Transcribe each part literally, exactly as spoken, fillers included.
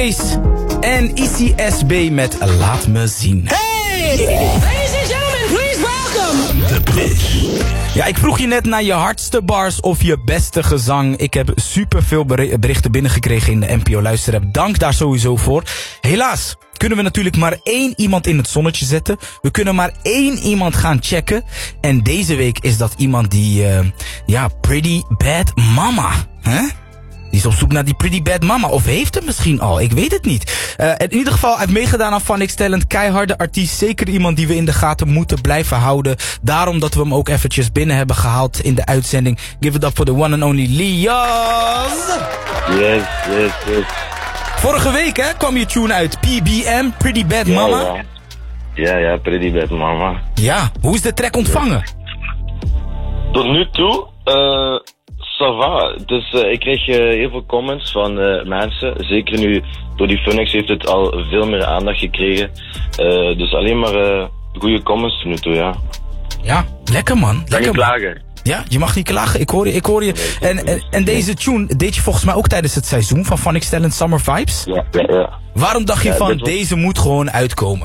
En Easy S B met Laat Me Zien. Hey! Ladies and gentlemen, please welcome... De Pitch. Ja, ik vroeg je net naar je hardste bars of je beste gezang. Ik heb superveel berichten binnengekregen in de N P O Luisterapp. Dank daar sowieso voor. Helaas kunnen we natuurlijk maar één iemand in het zonnetje zetten. We kunnen maar één iemand gaan checken. En deze week is dat iemand die... Uh, ja, Pretty Bad Mama. Huh? Die is op zoek naar die Pretty Bad Mama. Of heeft hem misschien al. Ik weet het niet. Uh, in ieder geval, hij heeft meegedaan aan Phonics Talent. Keiharde artiest. Zeker iemand die we in de gaten moeten blijven houden. Daarom dat we hem ook eventjes binnen hebben gehaald in de uitzending. Give it up for the one and only Lias. Yes, yes, yes. Vorige week hè, kwam je tune uit. P B M, Pretty Bad Ja, Mama. ja. Ja, ja, Pretty Bad Mama. Ja, hoe is de track ontvangen? Tot nu toe, eh... ça va. Dus uh, ik kreeg uh, heel veel comments van uh, mensen. Zeker nu, door die Phonics heeft het al veel meer aandacht gekregen. Uh, dus alleen maar uh, goede comments tot nu toe, ja. Ja, lekker man. Kan Lekker niet man. klagen. Ja, je mag niet klagen. Ik hoor je, ik hoor je. En, en, en deze tune deed je volgens mij ook tijdens het seizoen van Phonics Talent Summer Vibes. Ja, ja, ja. Waarom dacht je Ja, van, dit was- deze moet gewoon uitkomen?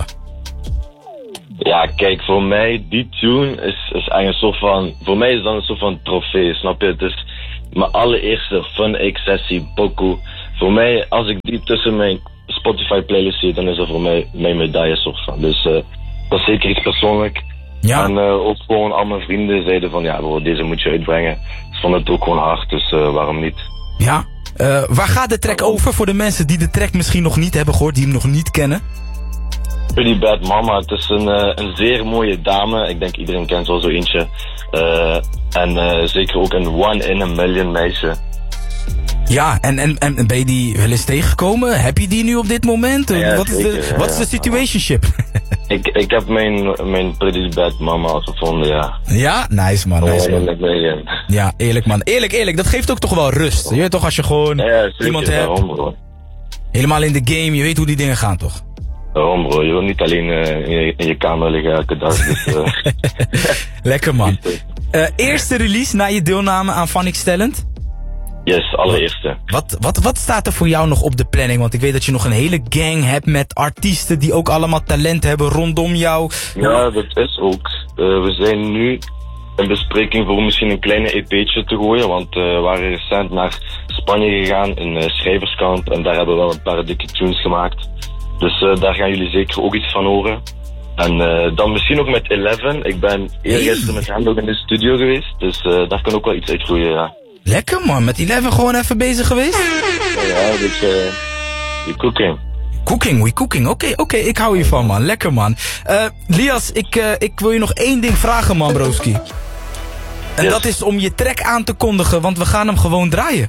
Ja, kijk, voor mij, die tune is, is eigenlijk een soort van... Voor mij is dat een soort van trofee, snap je? Het is mijn allereerste Fun-X-sessie, pokoe. Voor mij, als ik die tussen mijn Spotify-playlist zie, dan is dat voor mij mijn medaille soort van. Dus uh, dat is zeker iets persoonlijk. Ja. En uh, ook gewoon al mijn vrienden zeiden van, ja bro, deze moet je uitbrengen. Ze vonden het ook gewoon hard, dus uh, waarom niet? Ja. Uh, waar gaat de track over voor de mensen die de track misschien nog niet hebben gehoord, die hem nog niet kennen? Pretty Bad Mama, het is een, uh, een zeer mooie dame. Ik denk iedereen kent wel zo eentje. Uh, en uh, zeker ook een one in a million meisje. Ja, en, en, en ben je die wel eens tegengekomen? Heb je die nu op dit moment? Ja, wat, is zeker, de, ja, wat is de ja. situationship? Ik, ik heb mijn, mijn Pretty Bad Mama al gevonden, ja. Ja, nice man, nice Oh, man. ik ben je. Ja, eerlijk man. Eerlijk, eerlijk, dat geeft ook toch wel rust. Je weet toch, als je gewoon Ja, ja, zeker, iemand hebt, daarom bro. helemaal in de game, je weet hoe die dingen gaan toch? Daarom bro, je wil niet alleen uh, in, je, in je kamer liggen elke dag. Dus, uh, Lekker man. Uh, eerste release na je deelname aan Phonics Talent. yes, allereerste. Wat, wat, wat staat er voor jou nog op de planning? Want ik weet dat je nog een hele gang hebt met artiesten die ook allemaal talent hebben rondom jou. Ja, dat is ook. Uh, we zijn nu in bespreking voor misschien een kleine E P'tje te gooien. Want uh, we waren recent naar Spanje gegaan, in uh, schrijverskamp. En daar hebben we wel een paar dikke tunes gemaakt. Dus uh, daar gaan jullie zeker ook iets van horen. En uh, dan misschien ook met Eleven. Ik ben eergisteren met hem ook in de studio geweest. Dus uh, daar kan ook wel iets uitgroeien, ja. Lekker man, met Eleven gewoon even bezig geweest? Ja, ja, een beetje uh, cooking. Cooking, we cooking. Oké, okay, oké, okay, ik hou hiervan man. Lekker man. Uh, Lias, ik, uh, ik wil je nog één ding vragen man, broski. En Yes. dat is om je track aan te kondigen, want we gaan hem gewoon draaien.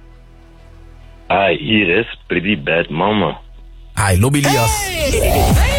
Ah, hier is Pretty Bad Mama. Hi, Lobby Lias. Hey!